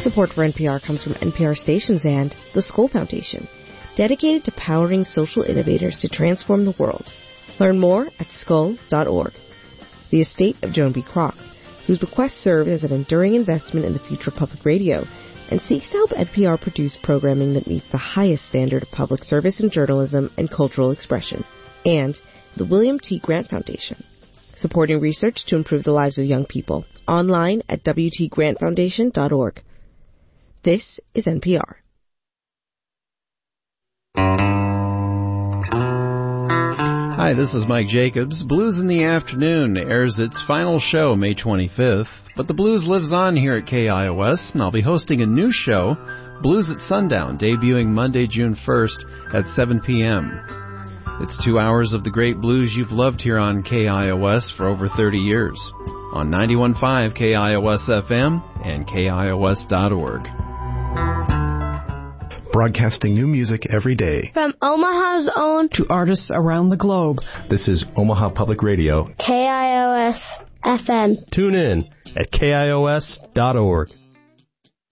Support for NPR comes from NPR stations and the Skoll Foundation, dedicated to powering social innovators to transform the world. Learn more at skoll.org. The estate of Joan B. Kroc, whose bequest served as an enduring investment in the future of public radio, and seeks to help NPR produce programming that meets the highest standard of public service in journalism and cultural expression. And the William T. Grant Foundation, supporting research to improve the lives of young people. Online at wtgrantfoundation.org. This is NPR. Hi, this is Mike Jacobs. Blues in the Afternoon airs its final show May 25th, but the blues lives on here at KIOS, and I'll be hosting a new show, Blues at Sundown, debuting Monday, June 1st at 7 p.m. It's 2 hours of the great blues you've loved here on KIOS for over 30 years, on 91.5 KIOS FM and KIOS.org. Broadcasting new music every day. From Omaha's own to artists around the globe. This is Omaha Public Radio. KIOS FM. Tune in at KIOS.org.